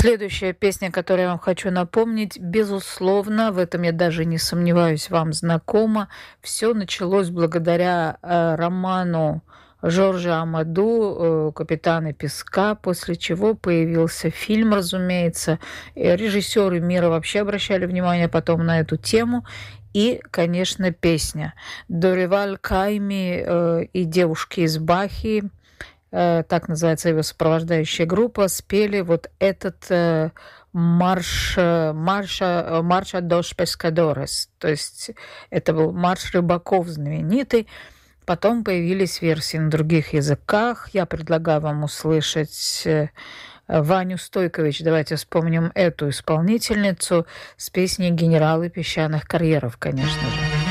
Следующая песня, которую я вам хочу напомнить, безусловно, в этом я даже не сомневаюсь, вам знакома. Все началось благодаря роману Жоржа Амаду «Капитаны Песка», после чего появился фильм, разумеется. И режиссеры мира вообще обращали внимание потом на эту тему. И, конечно, песня Дореваль Кайми и девушки из Бахи, так называется его сопровождающая группа, спели вот этот марша dos pescadores, то есть это был марш рыбаков знаменитый. Потом появились версии на других языках. Я предлагаю вам услышать Ваню Стойкович. Давайте вспомним эту исполнительницу с песней «Генералы песчаных карьеров», конечно же.